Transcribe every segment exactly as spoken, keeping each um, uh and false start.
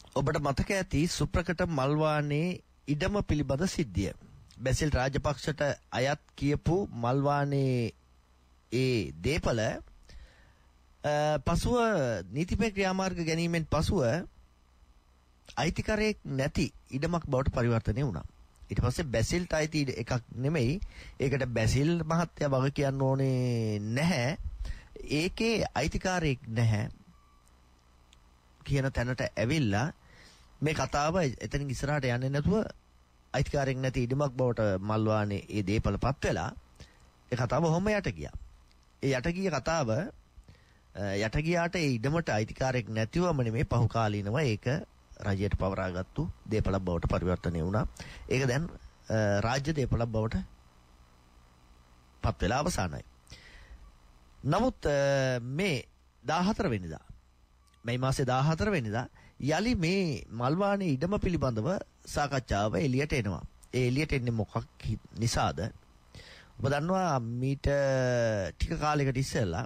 ඔබට මතක ඇති සුප්‍රකට මල්වානේ ඉඩම පිළිබඳ සිද්ධිය. බැසිල් රාජපක්ෂට අයත් කියපු මල්වානේ ඒ දේපල පසුව නීතිමය ක්‍රියාමාර්ග ගැනීමෙන් පසුව අයිතිකාරයෙක් නැති ඉඩමක් බවට පරිවර්තනය වුණා. ඊට පස්සේ බැසිල්ට අයිති එකක් නෙමෙයි. ඒකට බැසිල් මහත්තයා වග කියන්න ඕනේ නැහැ. ඒකේ අයිතිකාරයෙක් නැහැ කියන තැනට ඇවිල්ලා මේ කතාව එතනින් ඉස්සරහට යන්නේ නැතුව අයිතිකාරයෙක් නැති ඉඩමක් බවට මල්වානේ ඒ දේපලපත් වෙලා ඒ කතාව ඔහොම යට ගියා. ඒ යට ගිය කතාව යට ගියාට ඒ ඉඩමට අයිතිකාරයෙක් නැතිවම නෙමෙයි පහු කාලීනව ඒක රජයට පවරාගත්තු දේපලක් බවට පරිවර්තනය වුණා. ඒක දැන් රාජ්‍ය දේපලක් බවට පත් වෙලා අවසానයි. නමුත් මේ දාහතර වෙනිදා මේ මාසේ දාහතර වෙනිදා යලි මේ මල්වානේ ඉඩම පිළිබඳව සාකච්ඡාව එළියට එනවා. ඒ එළියට එන්නේ මොකක් නිසාද? ඔබ දන්නවා මීට ටික කාලයකට ඉස්සෙල්ලා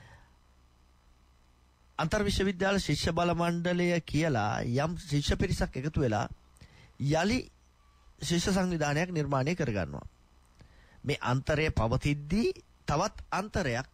අන්තර් විශ්වවිද්‍යාල ශිෂ්‍ය බල මණ්ඩලය කියලා යම් ශිෂ්‍ය පිරිසක් එකතු වෙලා යලි ශිෂ්‍ය සංවිධානයක් නිර්මාණය කරගන්නවා. මේ අන්තරය පවතිද්දී තවත් අන්තරයක්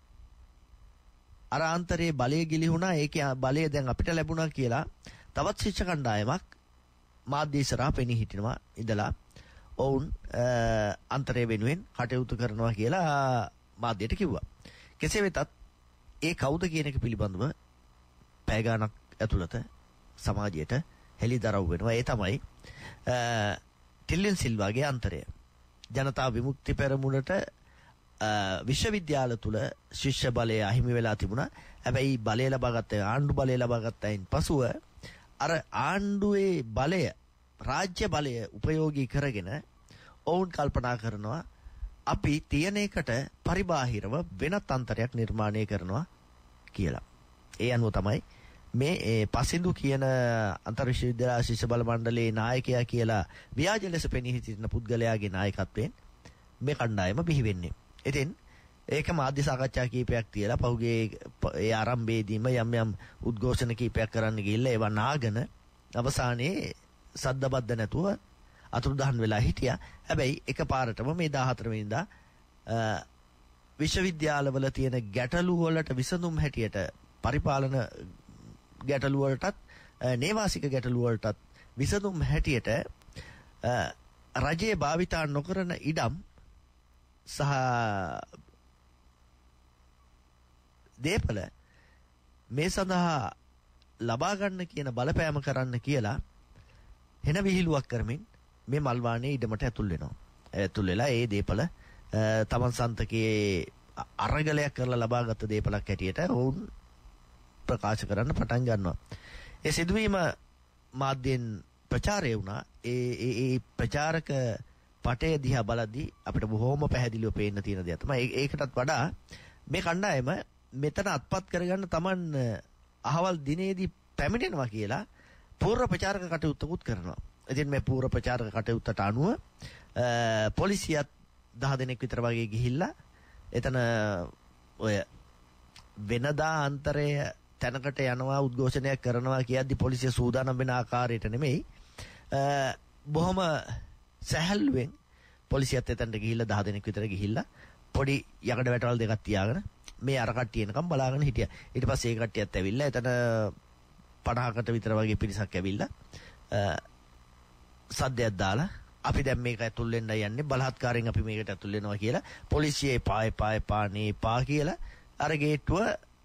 අර අන්තරයේ බලය ගිලිහුණා. ඒකේ බලය දැන් අපිට ලැබුණා කියලා තවත් ශිෂ්‍ය කණ්ඩායමක් මාධ්‍ය ඉස්සරහා පෙනී හිටිනවා ඉඳලා ඔවුන් අන්තරය වෙනුවෙන් කටයුතු කරනවා කියලා මාධ්‍යයට කිව්වා. කෙසේ වෙතත් ඒ කවුද කියන එක පිළිබඳව පැය ගාණක් ඇතුළත සමාජයට හෙළිදරව් වෙනවා. ඒ තමයි ටිල්ලින් සිල්වාගේ අන්තරය. ජනතා විමුක්ති පෙරමුණට විශ්වවිද්‍යාල තුල ශිෂ්‍ය බලය අහිමි වෙලා තිබුණා. හැබැයි බලය ලබාගත්ත ආණ්ඩු බලය ලබාගත්තයින් පසුව අර ආණ්ඩුවේ බලය රාජ්‍ය බලය උපයෝගී කරගෙන ඔවුන් කල්පනා කරනවා අපි තියෙන එකට පරිබාහිරව වෙනත් අන්තරයක් නිර්මාණය කරනවා කියලා. ඒ අනුව තමයි මේ පසින්දු කියන අන්තර් විශ්වවිද්‍යාල ශිෂ්‍ය බල මණ්ඩලයේ නායකයා කියලා ව්‍යාජ ලෙස පෙනී සිටින පුද්ගලයාගේ නායකත්වයෙන් මේ කණ්ඩායම බිහි වෙන්නේ. ඉතින් ඒක මාධ්‍ය සාකච්ඡා කීපයක් තියලා පහුගිය ඒ ආරම්භයේදීම යම් යම් උද්ඝෝෂණ කීපයක් කරන්න ගිහිල්ලා ඒවා නාගෙන අවසානයේ සද්දබද්ද නැතුව අතුරුදහන් වෙලා හිටියා. හැබැයි එකපාරටම මේ දාහතර වෙනිදා විශ්වවිද්‍යාලවල තියෙන ගැටලු වලට විසඳුම් හැටියට පරිපාලන ගැටලු වලටත් නේවාසික ගැටලු වලටත් විසඳුම් හැටියට රජයේ භාවිතා නොකරන ඉඩම් සහ දේපල මේ සඳහා ලබා ගන්න කියන බලපෑම කරන්න කියලා හෙන විහිළුවක් කරමින් මේ මල්වානේ ඉඩමට ඇතුල් වෙනවා. ඇතුල් වෙලා ඒ දේපල තමන් සන්තකයේ අරගලයක් කරලා ලබාගත් දේපලක් හැටියට වුන් ප්‍රකාශ කරන්න පටන් ගන්නවා. ඒ සිදුවීම මාධ්‍යෙන් ප්‍රචාරය වුණා. ඒ ඒ ප්‍රචාරක පටය දිහා බලද්දී අපිට බොහොම පැහැදිලිව පේන්න තියෙන දේ තමයි ඒකටත් වඩා මේ කණ්ඩායම මෙතන අත්පත් කරගන්න තමන් අහවල් දිනේදී පැමිණෙනවා කියලා පූර්ව ප්‍රචාරක කටයුත්තකුත් කරනවා. ඉතින් මේ පූර්ව ප්‍රචාරක කටයුත්තට අනුව පොලිසියත් දහ දෙනෙක් විතර වගේ ගිහිල්ලා එතන ඔය වෙනදා අන්තරය තැනකට යනවා උද්ඝෝෂණයක් කරනවා කියද්දි පොලිසිය සූදානම් වෙන ආකාරයට නෙමෙයි බොහොම සැහැල්ලුවෙන් පොලිසියත් එතනට ගිහිල්ලා දහ දෙනෙක් විතර ගිහිල්ලා පොඩි යකඩ වැටවල් දෙකක් තියාගෙන මේ අර කට්ටිය එනකම් බලාගෙන හිටියා. ඊට පස්සේ ඒ කට්ටියත් ඇවිල්ලා එතන පනහකට විතර වගේ පිරිසක් ඇවිල්ලා සද්දයක් දාලා අපි දැන් මේක ඇතුල් වෙන්න යන්නේ බලහත්කාරයෙන් අපි මේකට ඇතුල් වෙනවා කියලා පොලිසියේ පාය පාය පානේ පා කියලා අර ගේට්ටුව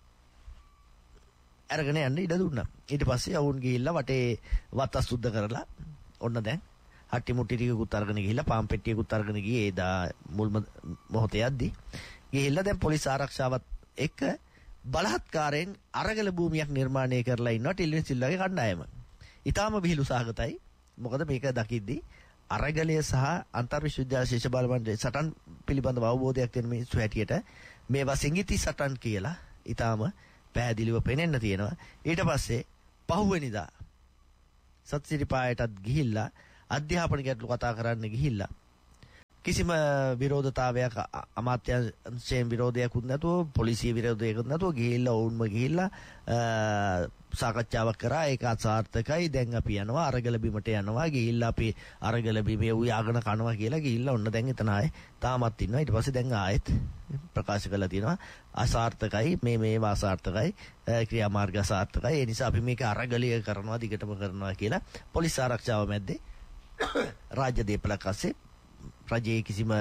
අරගෙන යන්න ඉඩ දුන්නා. ඊට පස්සේ අවුන් ගිහිල්ලා වටේ වත්ත සුද්ධ කරලා ඔන්න දැන් හට්ටි මුට්ටි ටිකකුත් අරගෙන ගිහිල්ලා පාම් පෙට්ටියකුත් අරගෙන ගියේ එදා මුල්ම මොහොතේ යද්දි ගිහිල්ලා දැන් පොලිස් ආරක්ෂාවත් එක්ක බලහත්කාරයෙන් අරගල භූමියක් නිර්මාණය කරලා ඉන්නවා ටිල්ලින් සිල්වාගේ කණ්ඩායම. ඊටාම විහිළු සහගතයි. මොකද මේක දකිද්දී අරගලය සහ අන්තර් විශ්වවිද්‍යාල ශිෂ්‍ය බල මණ්ඩලයේ සටන් පිළිබඳව අවබෝධයක් තියෙන මිනිස්සු හැටියට මේවා සිංගිති සටන් කියලා ඊටාම පැහැදිලිව පෙනෙන්න තියෙනවා. ඊට පස්සේ පහුවෙනිදා සත්සිරිපායටත් ගිහිල්ලා අධ්‍යාපන ගැටලු කතා කරන්න ගිහිල්ලා කිසිම විරෝධතාවයක් අමාත්‍යාංශයෙන් විරෝධයක්වත් නැතුව පොලිසිය විරෝධයක්වත් නැතුව ගිහිල්ලා වුන්ම ගිහිල්ලා සාකච්ඡාවක් කරා. ඒක අසාර්ථකයි. දැන් අපි යනවා අරගල බිමට යනවා. ගිහිල්ලා අපි අරගල බිමේ උයාගෙන කනවා කියලා ගිහිල්ලා ඔන්න දැන් එතන ආයේ තාමත් ඉන්නවා. ඊට පස්සේ දැන් ආයෙත් ප්‍රකාශ කරලා තියෙනවා අසාර්ථකයි මේ මේවා අසාර්ථකයි ක්‍රියාමාර්ග අසාර්ථකයි. ඒ නිසා අපි මේක අරගලය කරනවා දිගටම කරනවා කියලා පොලිස් ආරක්ෂාව මැද්දේ රාජ්‍ය දේපලක් අස්සේ රජයේ කිසිම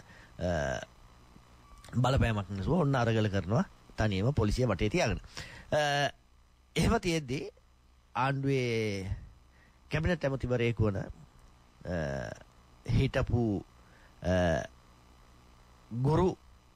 බලපෑමක් නැතුව ඔන්න අරගල කරනවා තනියම පොලිසිය වටේ තියාගෙන. එහෙම තියෙද්දී ආණ්ඩුවේ කැබිනට් ඇමතිවරයෙකු වන හිටපු ගුරු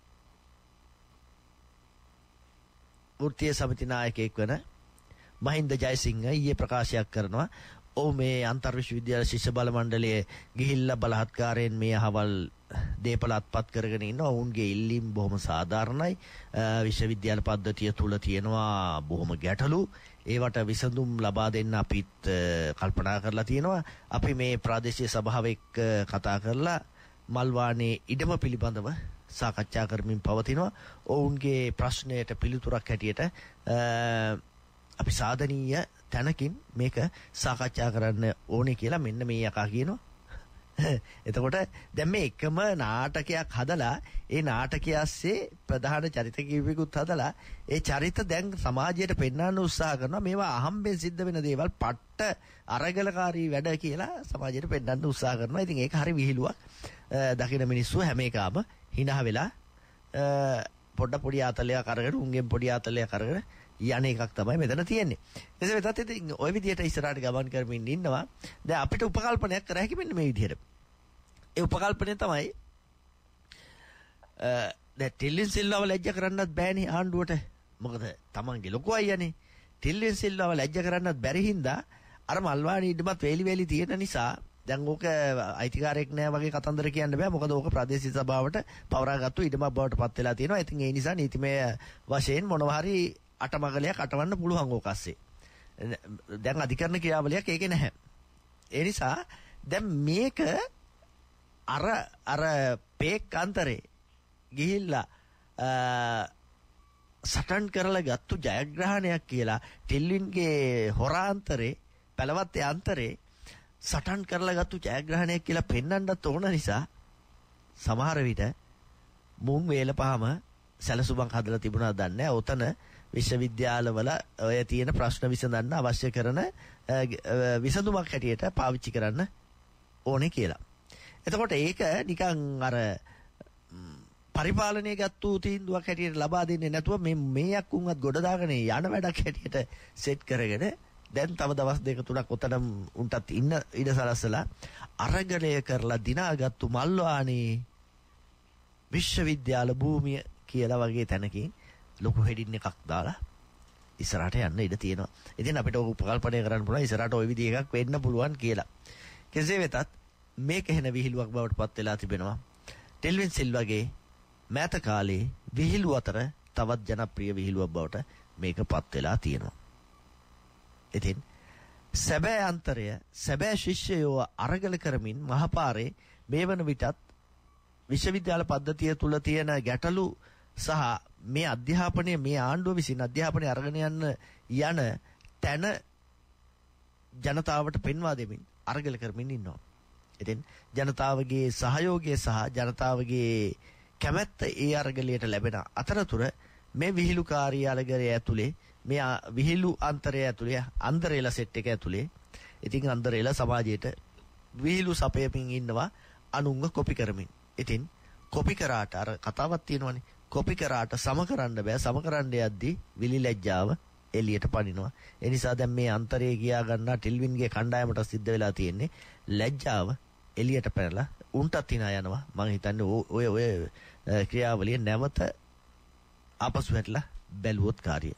වෘත්තීය සමිති නායකයෙක් වන මහින්ද ජයසිංහ ඊයේ ප්‍රකාශයක් කරනවා. ඔව් මේ අන්තර් විශ්වවිද්‍යාල ශිෂ්‍ය බල මණ්ඩලයේ ගිහිල්ලා බලහත්කාරයෙන් මේ අහවල් දේපල අත්පත් කරගෙන ඉන්නවා. ඔවුන්ගේ ඉල්ලීම් බොහොම සාධාරණයි. විශ්වවිද්‍යාල පද්ධතිය තුල තියෙනවා බොහොම ගැටලු. ඒවට විසඳුම් ලබා දෙන්න අපිත් කල්පනා කරලා තියෙනවා. අපි මේ ප්‍රාදේශීය සභාව එක්ක කතා කරලා මල්වානේ ඉඩම පිළිබඳව සාකච්ඡා කරමින් පවතිනවා. ඔවුන්ගේ ප්‍රශ්නයට පිළිතුරක් හැටියට අපි සාධනීය තැනකින් මේක සාකච්ඡා කරන්න ඕනේ කියලා මෙන්න මේ යකා කියනවා. එතකොට දැන් මේ එකම නාටකයක් හදලා ඒ නාටකය ඇස්සේ ප්‍රධාන චරිත කීපෙකුත් හදලා ඒ චරිත දැන් සමාජයට පෙන්වන්න උත්සාහ කරනවා. මේවා අහම්බෙන් සිද්ධ වෙන දේවල් පට්ට අරගලකාරී වැඩ කියලා සමාජයට පෙන්වන්න උත්සාහ කරනවා. ඉතින් ඒක හරි විහිළුවක්. දකින මිනිස්සු හැම එකම hina වෙලා පොඩ පොඩි ආතලයක් අරගෙන උන්ගෙන් පොඩි ආතලයක් අරගෙන යන එකක් තමයි මෙතන තියෙන්නේ. එසේ වෙතත් ඉතින් ওই විදිහට ඉස්සරහට ගමන් කරමින් ඉන්නවා. දැන් අපිට උපකල්පනයක් කර හැකි මෙන්න මේ විදිහට. ඒ උපකල්පනය තමයි දැන් ටිල්ලින් සිල්වාව ලැජ්ජ කරන්නත් බෑනේ ආණ්ඩුවට. මොකද තමන්ගේ ලොකු අයියානේ. ටිල්ලින් සිල්වාව ලැජ්ජ කරන්නත් බැරි හින්දා අර මල්වාණී ඉදමත් වේලි වේලි තියෙන නිසා දැන් ඕක අයිතිකාරයක් නෑ වගේ කතන්දර කියන්න බෑ. මොකද ඕක ප්‍රාදේශීය සභාවට පවරාගත්තු ඉදමක් බවට පත් වෙලා තියෙනවා. ඉතින් ඒ නිසා නීතිමය වශයෙන් මොනවා හරි අටමගලයක් අටවන්න පුළුවන් ඕක අස්සේ. දැන් අධිකරණ ක්‍රියාවලියක් ඒකේ නැහැ. ඒ නිසා දැන් මේක අර අර පේක් අන්තරේ ගිහිල්ලා සටන් කරලා ගත්තු ජයග්‍රහණයක් කියලා ටෙල්වින්ගේ හොරාන්තරේ පළවත්තේ අන්තරේ සටන් කරලා ගත්තු ජයග්‍රහණයක් කියලා පෙන්වන්නත් ඕන නිසා සමහර විට මුන් වේලපහම සැලසුමක් හදලා තිබුණා දන්නේ. ඔතන විශ්වවිද්‍යාලවල ඔය තියෙන ප්‍රශ්න විසඳන්න අවශ්‍ය කරන විසඳුමක් හැටියට පාවිච්චි කරන්න ඕනේ කියලා. එතකොට ඒක නිකන් අර පරිපාලනය ගත්තු තීන්දුවක් හැටියට ලබා දෙන්නේ නැතුව මේ මේ යක්කුන්වත් ගොඩ දාගෙන යන වැඩක් හැටියට සෙට් කරගෙන දැන් තව දවස් දෙක තුනක් උතන උන්ටත් ඉන්න ඉඩ සලස්සලා අරගලය කරලා දිනාගත්තු මල්වානේ විශ්වවිද්‍යාල භූමිය කියලා වගේ තැනකින් ලොකු හෙඩින් එකක් දාලා ඉස්සරහට යන්න ඉඩ තියෙනවා. ඉතින් අපිට ඔක උපකල්පනය කරන්න පුළුවන් ඉස්සරහට ওই විදිහ එකක් වෙන්න පුළුවන් කියලා. කෙසේ වෙතත් මේක එහෙන විහිළුවක් බවට පත් වෙලා තිබෙනවා. ටෙල්වින් සිල්වාගේ මෑත කාලේ විහිළු අතර තවත් ජනප්‍රිය විහිළුවක් බවට මේක පත් වෙලා තියෙනවා. ඉතින් සැබෑ අන්තරය සැබෑ ශිෂ්‍යයෝ අරගල කරමින් මහපාරේ මේ වන විටත් විශ්වවිද්‍යාල පද්ධතිය තුල තියෙන ගැටලු සහ මේ අධ්‍යාපනය මේ ආණ්ඩුව විසින් අධ්‍යාපනය අරගෙන යන්න යන තැන ජනතාවට පෙන්වා දෙමින් අරගල කරමින් ඉන්නවා. ඉතින් ජනතාවගේ සහයෝගය සහ ජනතාවගේ කැමැත්ත ඒ අරගලයට ලැබෙන අතරතුර මේ විහිළුකාරී අරගලය ඇතුලේ මේ විහිළු අන්තරය ඇතුලේ අන්දරේලා සෙට් එක ඇතුලේ ඉතින් අන්දරේලා සමාජයට විහිළු සපයමින් ඉන්නවා අනුංග කොපි කරමින්. ඉතින් කොපි කරාට අර කතාවක් තියෙනවනේ කොපි කරාට සම කරන්න බෑ. සම කරන්න යද්දී විලි ලැජ්ජාව එළියට පනිනවා. ඒ නිසා දැන් මේ අන්තරේ ගියා ගන්නා ටිල්වින්ගේ කණ්ඩායමට සිද්ධ වෙලා තියෙන්නේ ලැජ්ජාව එළියට පැනලා උන්ටත් hina යනවා. මම හිතන්නේ ඔය ඔය ක්‍රියාවලිය නැවත ආපසු හැටලා බැලුවොත් කාර්යය.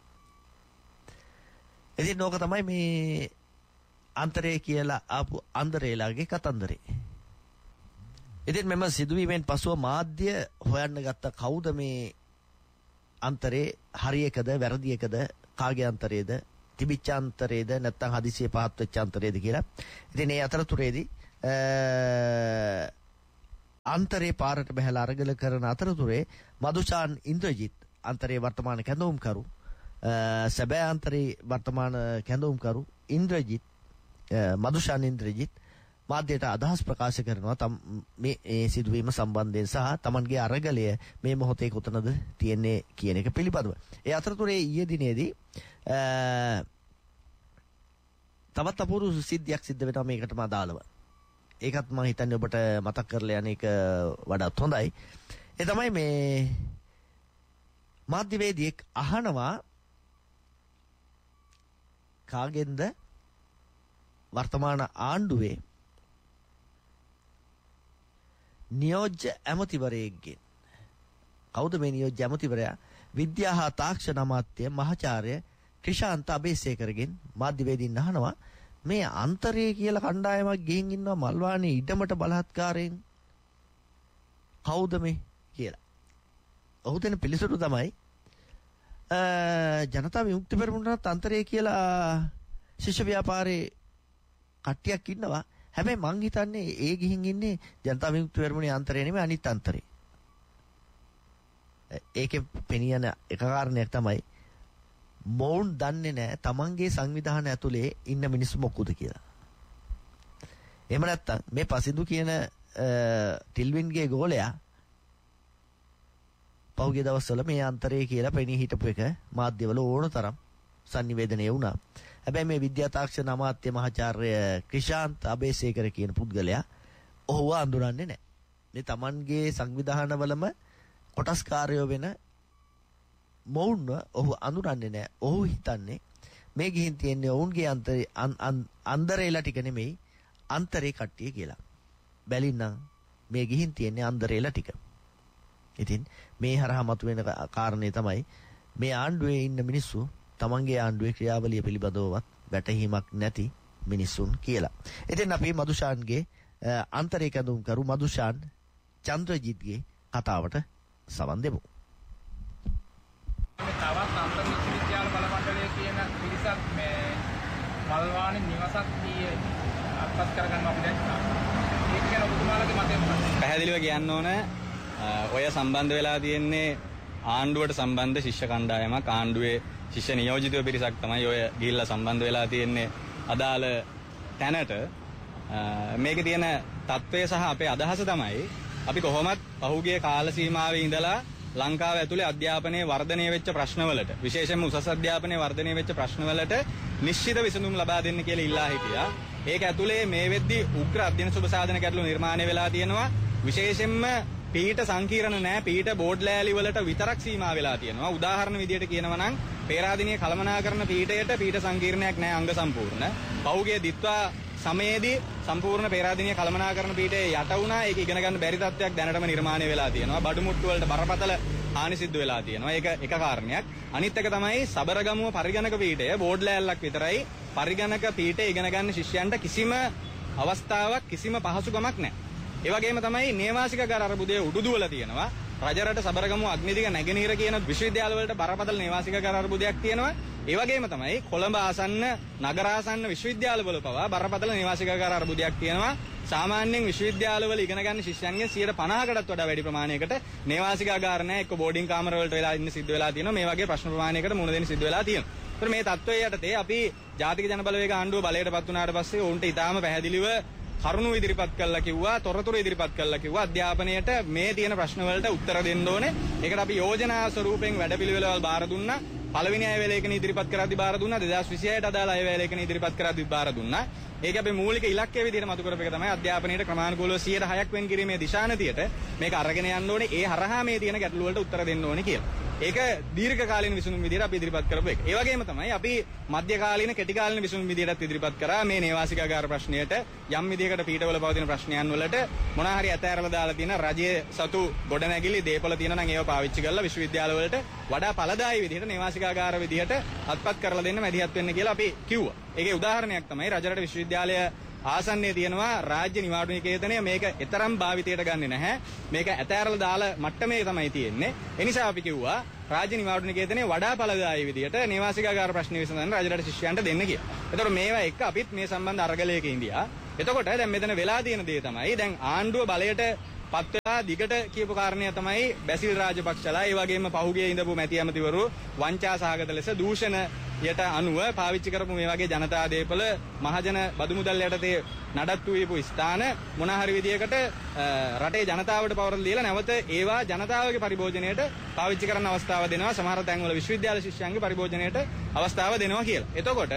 ඉතින් ඕක තමයි මේ අන්තරේ කියලා ආපු අන්දරේලාගේ කතන්දරේ. ඉතින් මෙම සිදුවීමෙන් පසුව මාධ්‍ය හොයන්න ගත්ත කවුද මේ අන්තරේ හරියකද වැරදියකද කාගේ අන්තරේද තිබිච්ච අන්තරේද නැත්නම් හදිසියෙ පහත් වෙච්ච අන්තරේද කියලා. ඉතින් මේ අතරතුරේදී අන්තරේ පාරට බහැලා අරගල කරන අතරතුරේ මදුෂාන් ඉන්ද්‍රජිත් අන්තරේ වර්තමාන කැඳවුම්කරු සැබෑ අන්තරේ වර්තමාන කැඳවුම්කරු ඉන්ද්‍රජිත් මදුෂාන් ඉන්ද්‍රජිත් මාධ්‍යයට අදහස් ප්‍රකාශ කරනවා තම මේ සිදුවීම සම්බන්ධයෙන් සහ Tamanගේ අරගලය මේ මොහොතේ කොතනද තියෙන්නේ කියන එක පිළිබඳව. ඒ අතරතුරේ ඊයේ දිනේදී තවත් අපූර්ව සිද්ධියක් සිද්ධ වෙනවා මේකටම අදාළව. ඒකත් මම හිතන්නේ ඔබට මතක් කරලා යන එක වඩාත් හොඳයි. ඒ තමයි මේ මාධ්‍යවේදියෙක් අහනවා කාගෙන්ද වර්තමාන ආණ්ඩුවේ නියෝජ්‍ය ඇමතිවරයෙක්ගෙන් කවුද මේ නියෝජ්‍ය ඇමතිවරයා? විද්‍යා හා තාක්ෂණ අමාත්‍ය මහාචාර්ය ක්‍රිෂාන්ත අබේසේකරගෙන් මාධ්‍යවේදීන් අහනවා මේ අන්තරේ කියලා කණ්ඩායමක් ගිහින් ඉන්නවා මල්වානේ ඉඩමට බලහත්කාරයෙන් කවුද මේ කියලා. ඔහු දෙන පිළිතුරු තමයි ජනතා විමුක්ති පෙරමුණට අන්තරේ කියලා ශිෂ්‍ය ව්‍යාපාරේ කට්ටියක් ඉන්නවා. හැබැයි මං හිතන්නේ ඒ ගිහින් ඉන්නේ ජනතා විමුක්ති පෙරමුණේ අන්තරේ නෙමෙයි අනිත් අන්තරේ. ඒකේ පෙනියන එක කාරණයක් තමයි මොවුන් දන්නේ නැහැ තමන්ගේ සංවිධානය ඇතුලේ ඉන්න මිනිස්සු මොකුද කියලා. එහෙම නැත්තම් මේ පසිදු කියන ටිල්වින්ගේ ගෝලයා පහුගිය දවස්වල මේ අන්තරේ කියලා පෙනී හිටපු එක මාධ්‍යවල ඕන තරම් sannivedanaya වුණා. හැබැයි මේ විද්‍යා තාක්ෂණ අමාත්‍ය මහාචාර්ය ක්‍රිෂාන්ත අබේසේකර කියන පුද්ගලයා ඔහුව අඳුරන්නේ නැහැ. මේ තමන්ගේ සංවිධානවලම කොටස්කාරයෝ වෙන මොවුන්ව ඔහු අඳුරන්නේ නැහැ. ඔහු හිතන්නේ මේ ගිහින් තියෙන්නේ ඔවුන්ගේ අන්තරේ අන්දරේලා ටික නෙමෙයි අන්තරේ කට්ටිය කියලා. බැලින්නම් මේ ගිහින් තියෙන්නේ අන්දරේලා ටික. ඉතින් මේ හරහා මතුවෙන කාරණේ තමයි මේ ආණ්ඩුවේ ඉන්න මිනිස්සු තමන්ගේ ආණ්ඩුවේ ක්‍රියාවලිය පිළිබඳවවත් වැටහීමක් නැති මිනිසුන් කියලා. ඉතින් අපි මදුෂාන්ගේ අන්තරේ කැඳවුම් කරු මදුෂාන් චන්ද්‍රජිත්ගේ කතාවට සවන් දෙමු. තවත් අන්තර් විශ්වවිද්‍යාල බල මණ්ඩලයේ තියෙන පිරිසක් මේ මල්වානේ නිවසක් දී අත්පත් කරගන්න අපි දැක්කා. ඒක ගැන ඔබතුමාලගේ මතය මොකක්ද? පැහැදිලිව කියන්න ඕන ඔය සම්බන්ධ වෙලා තියෙන්නේ ආණ්ඩුවට සම්බන්ධ ශිෂ්‍ය කණ්ඩායමක්. ආණ්ඩුවේ ශිෂ්‍ය නියෝජිතව පිරිසක් තමයි ඔය ගිහිල්ලා සම්බන්ධ වෙලා තියෙන්නේ අදාළ තැනට. මේකේ තියෙන තත්ත්වය සහ අපේ අදහස තමයි අපි කොහොමත් පහුගිය කාල සීමාවේ ඉඳලා ලංකාව ඇතුලේ අධ්‍යාපනයේ වර්ධනය වෙච්ච ප්‍රශ්නවලට විශේෂයෙන්ම උසස් අධ්‍යාපනයේ වර්ධනය වෙච්ච ප්‍රශ්නවලට නිශ්චිත විසඳුම් ලබා දෙන්න කියලා ඉල්ලා හිටියා. ඒක ඇතුලේ මේ වෙද්දී උග්‍ර අධ්‍යයන සුබසාධන ගැටලු නිර්මාණය වෙලා තියෙනවා. විශේෂයෙන්ම පීඨ සංකීර්ණ නැහැ. පීඨ බෝඩ් ලෑලි වලට විතරක් සීමා වෙලා තියෙනවා. උදාහරණ විදියට කියනවා නම් පේරාදෙණිය කළමනාකරන පීඨයට පීඨ සංකීර්ණයක් නැහැ අංග සම්පූර්ණ. පහුගිය දිත්වා සමයේදී සම්පූර්ණ පේරාදෙණිය කළමනාකරන පීඨයේ යට වුණා. ඒක ඉගෙන ගන්න බැරි තත්ත්වයක් දැනටම නිර්මාණය වෙලා තියෙනවා. බඩු මුට්ටු වලට බරපතල හානි සිද්ධ වෙලා තියෙනවා. ඒක එක කාරණයක්. අනිත් එක තමයි සබරගමුව පරිගණක පීඨය බෝඩ් ලෑල්ලක් විතරයි. පරිගණක පීඨය ඉගෙන ගන්න ශිෂ්‍යයන්ට කිසිම අවස්ථාවක් කිසිම පහසුකමක් නැහැ. ඒ වගේම තමයි නේවාසිකගාර අර්බුදයේ උඩුදුවල තියෙනවා. රජරට සබරගමුව අග්නිදිග නැගෙනහිර කියන විශ්වවිද්‍යාල වලට බරපතල නේවාසිකගාර අර්බුදයක් තියෙනවා. ඒ වගේම තමයි කොළඹ ආසන්න නගර ආසන්න විශ්වවිද්‍යාලවල පවා බරපතල නේවාසිකගාර අර්බුදයක් තියෙනවා. සාමාන්‍යයෙන් විශ්වවිද්‍යාලවල ඉගෙන ගන්න ශිෂ්‍යයන්ගෙන් සියයට පනහකටත් වඩා වැඩි ප්‍රමාණයකට නේවාසිකාගාර නැහැ. එක්ක බෝඩින් කාමර වලට වෙලා ඉන්න සිද්ධ වෙලා තියෙනවා. මේ වගේ ප්‍රශ්න ප්‍රමාණයකට මුහුණ දෙන්න සිද්ධ වෙලා තියෙනවා. ඒතර මේ තත්ත්වය යටතේ අපි ජාතික ජනබලවේග ආණ්ඩුව බලයටපත් වුණාට පස්සේ ඔවුන්ට ඊටාම පැහැදිලිව කරුණු ඉදිරිපත් කළා කිව්වා, තොරතුරු ඉදිරිපත් කළා කිව්වා. අධ්‍යාපනයට මේ තියෙන ප්‍රශ්න වලට උත්තර දෙන්න ඕනේ. ඒකට අපි යෝජනා ස්වරූපයෙන් වැඩපිළිවෙළවල් බාර දුන්නා. පළවෙනි අයවැය ලේඛන ඉදිරිපත් කරද්දී බාර දුන්නා. දෙදාස් විසිහයට අදාළ අයවැය ලේඛන ඉදිරිපත් කරද්දී බාර දුන්නා. ඒක අපේ මූලික ඉලක්කය විදිහට මතු කරපු එක තමයි අධ්‍යාපනයට ක්‍රමානුකූලව සියයට හයක් වෙන් කිරීමේ දිශානතියට මේක අරගෙන යන්න ඕනේ. ඒ හරහා මේ තියෙන ගැටලු වලට උත්තර දෙන්න ඕනේ කියලා. ඒක දීර්ඝ කාලීන විසඳුම් විදිහට අපි ඉදිරිපත් කරපු එක. ඒ වගේම තමයි අපි මධ්‍ය කාලීන කෙටි කාලීන විසඳුම් විදිහටත් ඉදිරිපත් කරා මේ නේවාසිකාගාර ප්‍රශ්නයට යම් විදිහකට පීඨවල පවතින ප්‍රශ්නයන් වලට මොනවා හරි ඇතෑරලා දාලා තියෙන රජයේ සතු ගොඩනැගිලි දේපල තියෙනවා නම් ඒව පාවිච්චි කරලා විශ්වවිද්‍යාල වලට වඩා ඵලදායී විදිහට නේවාසිකාගාර විදිහට අත්පත් කරලා දෙන්න මැදිහත් වෙන්න කියලා අපි කිව්වා. ඒකේ උදාහරණයක් තමයි රජරට විශ්වවිද්‍යාලය ආසන්නයේ තියෙනවා රාජ්‍ය නිවාඩු නිකේතනය. මේක එතරම් භාවිතයට ගන්නෙ නැහැ. මේක ඇතෑරලා දාලා මට්ටමේ තමයි තියෙන්නේ. ඒ නිසා අපි කිව්වා රාජ්‍ය නිවාඩු නිකේතනයේ වඩා ඵලදායී විදියට නේවාසිකාගාර ප්‍රශ්න විසඳන්න රජරට ශිෂ්‍යයන්ට දෙන්න කියලා. එතකොට මේවා එක්ක අපිත් මේ සම්බන්ධ අරගලයක ඉඳියා. එතකොට දැන් මෙතන වෙලා තියෙන දේ තමයි දැන් ආණ්ඩුව බලයට පත් වෙලා දිගට කියපු කාරණය තමයි බැසිල් රාජපක්ෂලා ඒ වගේම පහුගිය ඉඳපු මැති ඇමතිවරු වංචා සහගත ලෙස දූෂණයට අනුව පාවිච්චි කරපු මේ වගේ ජනතා දේපල මහජන බදු මුදල් යටතේ නඩත්තු වීපු ස්ථාන මොන හරි විදියකට රටේ ජනතාවට පවරලා දීලා නැවත ඒවා ජනතාවගේ පරිභෝජනයට පාවිච්චි කරන්න අවස්ථාව දෙනවා සමහර තැන්වල විශ්වවිද්‍යාල ශිෂ්‍යයන්ගේ පරිභෝජනයට අවස්ථාව දෙනවා කියලා. එතකොට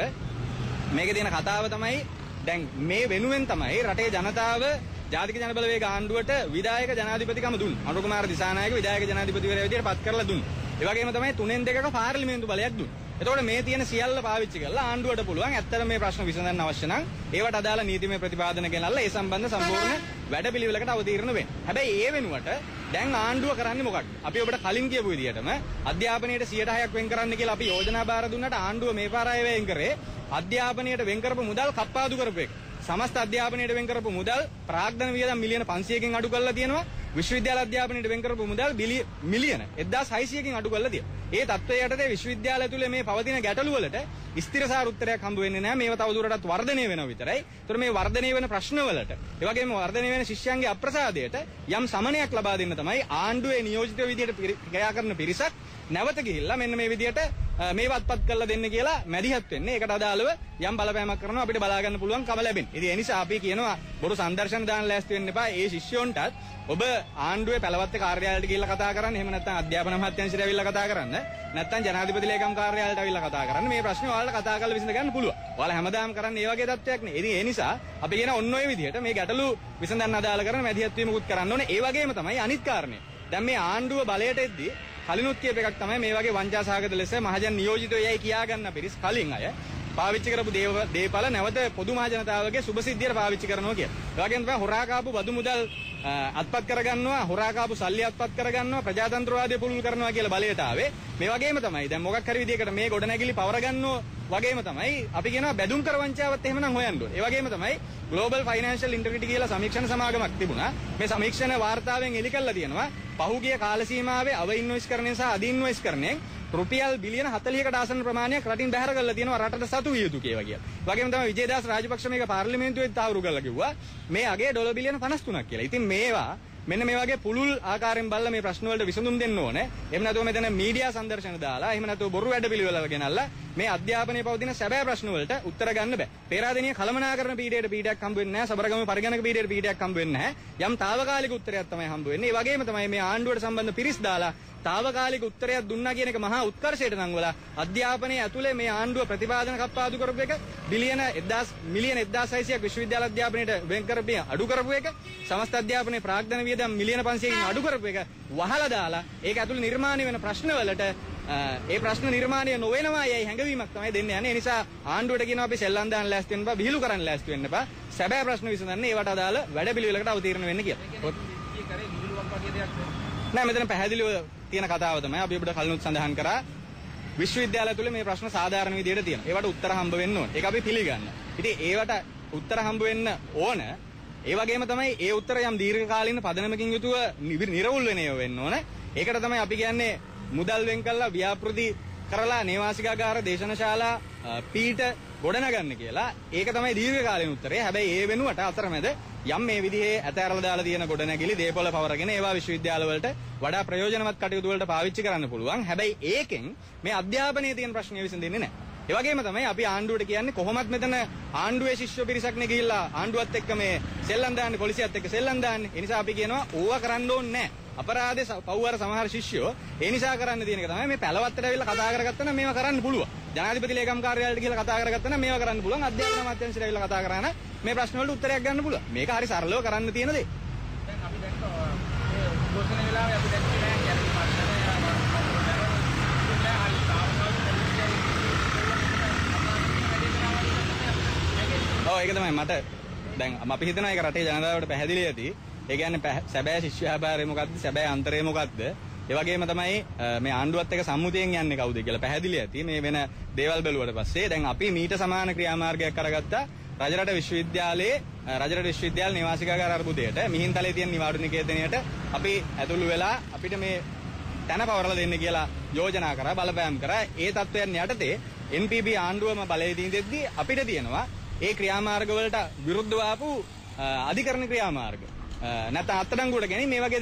මේකේ තියෙන කතාව තමයි දැන් මේ වෙනුවෙන් තමයි රටේ ජනතාව ජාතික ජනබලවේග ආණ්ඩුවට විධායක ජනාධිපතිකම දුන්නේ. අනුර කුමාර දිසානායක විධායක ජනාධිපතිවරයා විදියට පත් කරලා දුන්නේ. ඒ වගේම තමයි තුනෙන් දෙකක පාර්ලිමේන්තු බලයක් දුන්නේ. එතකොට මේ තියෙන සියල්ල පාවිච්චි කරලා ආණ්ඩුවට පුළුවන් ඇත්තට මේ ප්‍රශ්න විසඳන්න අවශ්‍ය නම් ඒවට අදාළ නීතිමය ප්‍රතිපාදන ගෙනල්ලා ඒ සම්බන්ධ සම්පූර්ණ වැඩපිළිවෙලකට අවතීර්ණ වෙන්න. හැබැයි ඒ වෙනුවට දැන් ආණ්ඩුව කරන්නේ මොකක්ද? අපි ඔබට කලින් කියපු විදිහටම අධ්‍යාපනයට සියයට හයක් වෙන් කරන්න කියලා අපි යෝජනා බාර දුන්නාට ආණ්ඩුව මේ පාර අය වෙන් කරේ අධ්‍යාපනයට වෙන් කරපු මුදල් කප්පාදු කරපු එක. සමස්ත අධ්‍යාපනයට වෙන් කරපු මුදල් ප්‍රාග්ධන වියදම් මිලියන පන්සියයකින් අඩු කරලා තියෙනවා. විශ්වවිද්‍යාල අධ්‍යාපනයට වෙන් කරපු මුදල් මිලියන එක්දාස් හයිසියයකින් අඩු කරලා තියෙනවා. ඒ තත්ත්වය යටතේ විශ්වවිද්‍යාල ඇතුලේ මේ පවතින ගැටලු වලට ස්ථිරසාර උත්තරයක් හම්බ වෙන්නේ නැහැ. මේව තවදුරටත් වර්ධනය වෙනවා විතරයි. ඒතර මේ වර්ධනය වෙන ප්‍රශ්න වලට, ඒ වගේම වර්ධනය වෙන ශිෂ්‍යයන්ගේ අප්‍රසාදයට යම් සමනයක් ලබා දෙන්න තමයි ආණ්ඩුවේ නියෝජිත විදියට ක්‍රියා කරන පිරිසක් නැවත ගිහිල්ලා මෙන්න මේ විදියට මේව අත්පත් කරලා දෙන්න කියලා මැදිහත් වෙන්නේ. ඒකට අදාළව යම් බලපෑමක් කරනවා අපිට බලා ගන්න පුළුවන්කම ලැබෙන්නේ. ඉතින් ඒ නිසා අපි කියනවා බොරු සංදර්ශන දාන්න ලෑස්ති වෙන්න එපා. ඒ ශිෂ්‍යයන්ටත් ඔබ ආණ්ඩුවේ පළවත්ත කාර්යාලයට ගිහිල්ලා කතා කරන්න. එහෙම නැත්නම් අධ්‍යාපන අමාත්‍යාංශයට ඇවිල්ලා කතා කරන්න. නැත්නම් ජනාධිපති ලේකම් කාර්යාලයට ඇවිල්ලා කතා කරන්න. මේ ප්‍රශ්නේ ඔයාලට කතා කරලා විසඳ ගන්න පුළුවන්. ඔයාලා හැමදාම කරන්නේ මේ වගේ තත්ත්වයක් නේ. ඉතින් ඒ නිසා අපි කියන ඔන්න ඔය විදිහට මේ ගැටලු විසඳන්න අදාළ කරන මැදිහත් වීමකුත් කරන්න ඕනේ. ඒ වගේම තමයි අනිත් කාරණේ. දැන් මේ ආණ්ඩුව බලයට එද්දී කලිනුත් කියප එකක් තමයි මේ වගේ වංචා සහගත ලෙස මහජන නියෝජිතයෝ යයි කියා ගන්න පිරිස් කලින් අය පාවිච්චි කරපු දේපල නැවත පොදු මහ ජනතාවගේ සුබසිද්ධියට පාවිච්චි කරනවා කියලා. ඒ වගේම තමයි හොරා කාපු බදු මුදල් අත්පත් කරගන්නවා, හොරා කාපු සල්ලි අත්පත් කරගන්නවා, ප්‍රජාතන්ත්‍රවාදය පුළුල් කරනවා කියලා බලයට ආවේ. මේ වගේම තමයි දැන් මොකක් හරි විදියකට මේ ගොඩනැගිලි පවර ගන්නෝ වගේම තමයි අපි කියනවා බැදුම් කර වංචාවත් එහෙමනම් හොයන්න ඕනේ. ඒ වගේම තමයි ග්ලෝබල් ෆයිනෑන්ෂල් ඉන්ටෙග්‍රිටි කියලා සමීක්ෂණ සමාගමක් තිබුණා. මේ සමීක්ෂණ වාර්තාවෙන් එලි කරලා තියෙනවා පහුගිය කාල සීමාවේ අව ඉන්වොයිස්කරණය සහ අධි ඉන්වොයිස්කරණයෙන් රුපියල් බිලියන හතළිහකට ආසන්න ප්‍රමාණයක් රටින් බැහැර කරලා තියෙනවා රටට සතු විය යුතු කියලා කියලා. වගේම තමයි විජේදාස රාජපක්ෂ මේක පාර්ලිමේන්තුවේ තාවුරු කරලා කිව්වා මේ අගේ ඩොලර් බිලියන පනස් තුනක් කියලා. ඉතින් මේවා මෙන්න මේ වගේ පුළුල් ආකාරයෙන් බලලා මේ ප්‍රශ්න වලට විසඳුම් දෙන්න ඕනේ. එහෙම නැතුව මෙතන මීඩියා සංදර්ශන දාලා එහෙම නැතුව බොරු වැඩපිළිවෙල ගෙනල්ලා මේ අධ්‍යාපනයේ පවතින සැබෑ ප්‍රශ්න වලට උත්තර ගන්න බෑ. පේරාදෙනිය කළමනාකරන පීඩයට පීඩයක් හම්බ වෙන්නේ නැහැ. සබරගම පරිගණක පීඩයට පීඩයක් හම්බ වෙන්නේ නැහැ. යම් తాවකාලික උත්තරයක් තමයි හම්බ වෙන්නේ. ඒ වගේම තමයි මේ ආණ්ඩුවට සම්බන්ධ පිරිස් දාලා తాවකාලික උත්තරයක් දුන්නා කියන එක මහා උත්කර්ෂයට නම් වල අධ්‍යාපනයේ ඇතුලේ මේ ආණ්ඩුව ප්‍රතිපාදන කප්පාදු කරපු එක බිලියන එක්දාස් මිලියන එක්දාස් හයිසියයක් විශ්වවිද්‍යාල අධ්‍යාපනයට වෙන් කරපිය අඩු කරපු එක සමස්ත අධ්‍යාපනයේ ප්‍රාග්ධන වියදම් මිලියන පන්සියයකින් අඩු කරපු එක වහලා දාලා ඒක ඇතුලේ නිර්මාණය වෙන ප්‍රශ්න වලට ඒ ප්‍රශ්න නිර්මාණය නොවෙනවා යයි හැඟවීමක් තමයි දෙන්න යන්නේ. ඒ නිසා ආණ්ඩුවට කියනවා අපි සෙල්ලම් දාන්න ලෑස්ති වෙන්න එපා, විහිළු කරන්න ලෑස්ති වෙන්න එපා. සැබෑ ප්‍රශ්න විසඳන්න ඒවට අදාළ වැඩපිළිවෙලකට අවතීර්ණ වෙන්න කියලා. නෑ මෙතන පැහැදිලිව තියෙන කතාව තමයි අපි ඔබට කලිනුත් සඳහන් කරා විශ්වවිද්‍යාලය තුළ මේ ප්‍රශ්න සාධාරණ විදිහට තියෙනවා. ඒවට උත්තර හම්බ වෙන්න ඕන. ඒක අපි පිළිගන්නවා. ඉතින් ඒවට උත්තර හම්බ වෙන්න ඕන. ඒ වගේම තමයි ඒ උත්තර යම් දීර්ඝකාලීන පදනමකින් යුතුව නිර්වුල් වෙන ඒවා වෙන්න ඕන. ඒකට තමයි අපි කියන්නේ මුදල් වෙන් කළා ව්‍යාපෘති කරලා නේවාසිකාගාර දේශනශාලා පීඨ ගොඩනගන්න කියලා. ඒක තමයි දීර්ඝකාලීන උත්තරය. හැබැයි ඒ වෙනුවට අතරමැද යම් මේ විදිහේ ඇතෑරලා දාලා තියෙන ගොඩනැගිලි දේපොළ පවරගෙන ඒවා විශ්වවිද්‍යාල වලට වඩා ප්‍රයෝජනවත් කටයුතු වලට පාවිච්චි කරන්න පුළුවන්. හැබැයි ඒකෙන් මේ අධ්‍යාපනයේ තියෙන ප්‍රශ්න විසඳෙන්නේ නැහැ. ඒ වගේම තමයි අපි ආණ්ඩුවට කියන්නේ කොහොමත් මෙතන ආණ්ඩුවේ ශිෂ්‍ය පිරිසක් නේ ගිහිල්ලා ආණ්ඩුවත් එක්ක මේ සෙල්ලම් දාන්නේ, පොලිසියත් එක්ක සෙල්ලම් දාන්නේ. ඒ නිසා අපි කියනවා ඕවා කරන්න ඕනේ නැහැ. අපරාධේ පව්වර සමහර ශිෂ්‍යෝ ඒ නිසා කරන්න තියෙන එක තමයි මේ පැලවත්තට ඇවිල්ලා කතා කරගත්තා නම් මේවා කරන්න පුළුවන්. ජනාධිපති ලේකම් කාර්යාලයට ගිහිල්ලා කතා කරගත්තා නම් මේවා කරන්න පුළුවන්. අධ්‍යාපන අමාත්‍යාංශයට ඇවිල්ලා කතා කරා නම් මේ ප්‍රශ්න වලට උත්තරයක් ගන්න පුළුවන්. මේක හරි සරලව කරන්න තියෙන දේ. දැන් අපි දැක්කා මේ උද්ඝෝෂණ වෙලාවේ අපි දැක්කේ නෑ ගැරඬි මාර්ගනේ ඔව් ඒක තමයි මට දැන් අපි හිතනවා ඒක රටේ ජනතාවට පැහැදිලි ඇති. ඒ කියන්නේ සැබෑ ශිෂ්‍ය ව්‍යාපාරය මොකද්ද? සැබෑ අන්තරය මොකද්ද? ඒ වගේම තමයි මේ ආණ්ඩුවත් එක්ක සම්මුතියෙන් යන්නේ කවුද කියලා පැහැදිලි ඇති. මේ වෙන දේවල් බැලුවට පස්සේ දැන් අපි මීට සමාන ක්‍රියාමාර්ගයක් කරගත්තා රජරට විශ්වවිද්‍යාලයේ රජරට විශ්වවිද්‍යාල නිවාසිකාගාර අර්බුදයට මිහින්තලේ තියෙන නිවාඩු නිකේතනයට අපි ඇතුළු වෙලා අපිට මේ තැන පවරලා දෙන්න කියලා යෝජනා කරා, බලපෑම් කරා. ඒ තත්ත්වයන් යටතේ එන් පී පී ආණ්ඩුවම බලය දීන්දෙද්දී අපිට තියෙනවා ඒ ක්‍රියාමාර්ග වලට විරුද්ධව ආපු අධිකරණ ක්‍රියාමාර්ග. නැත්නම් අත්අඩංගුවට ගැනීම මේ වගේ